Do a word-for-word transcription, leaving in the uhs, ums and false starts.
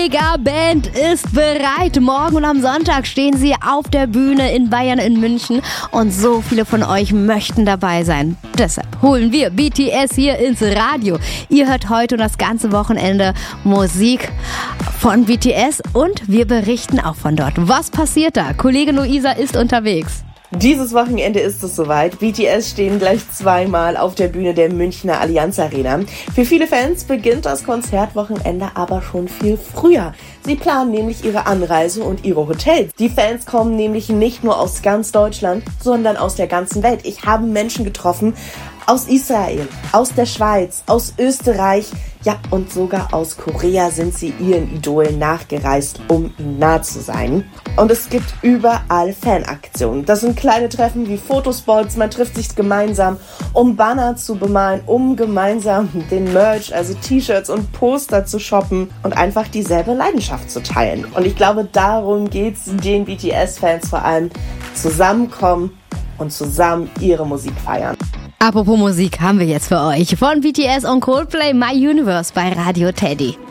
Megaband ist bereit. Morgen und am Sonntag stehen sie auf der Bühne in Bayern in München und so viele von euch möchten dabei sein. Deshalb holen wir B T S hier ins Radio. Ihr hört heute und das ganze Wochenende Musik von B T S und wir berichten auch von dort. Was passiert da? Kollegin Luisa ist unterwegs. Dieses Wochenende ist es soweit. B T S stehen gleich zweimal auf der Bühne der Münchner Allianz Arena. Für viele Fans beginnt das Konzertwochenende aber schon viel früher. Sie planen nämlich ihre Anreise und ihre Hotels. Die Fans kommen nämlich nicht nur aus ganz Deutschland, sondern aus der ganzen Welt. Ich habe Menschen getroffen aus Israel, aus der Schweiz, aus Österreich, ja und sogar aus Korea sind sie ihren Idolen nachgereist, um ihnen nah zu sein. Und es gibt überall Fanaktionen. Das sind kleine Treffen wie Fotospots, man trifft sich gemeinsam, um Banner zu bemalen, um gemeinsam den Merch, also T-Shirts und Poster zu shoppen und einfach dieselbe Leidenschaft zu teilen. Und ich glaube, darum geht's den B T S-Fans vor allem, zusammenkommen und zusammen ihre Musik feiern. Apropos Musik haben wir jetzt für euch von B T S und Coldplay My Universe bei Radio Teddy.